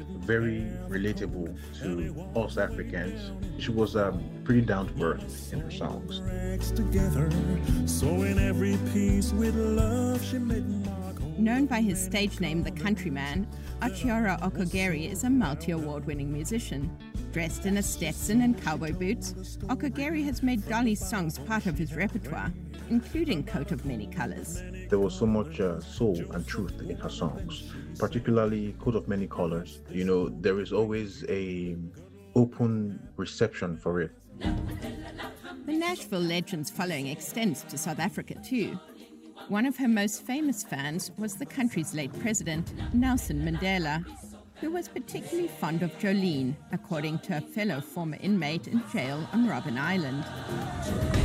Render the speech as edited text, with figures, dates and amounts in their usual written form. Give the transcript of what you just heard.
very relatable to us Africans. She was pretty down to earth in her songs. Together, so in every piece with love she made my home. Known by his stage name, The Countryman, Achiora Okogeri is a multi-award-winning musician. Dressed in a Stetson and cowboy boots, Okogeri has made Dolly's songs part of his repertoire, including Coat of Many Colors. There was so much soul and truth in her songs, particularly Coat of Many Colors. You know, there is always a open reception for it. The Nashville legend's following extends to South Africa too. One of her most famous fans was the country's late president, Nelson Mandela, who was particularly fond of Jolene, according to a fellow former inmate in jail on Robben Island.